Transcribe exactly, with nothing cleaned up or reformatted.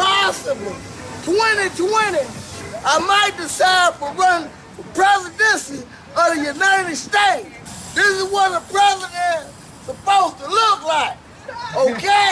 possibly twenty twenty, I might decide to run for presidency of the United States. This is what a president is supposed to look like, okay?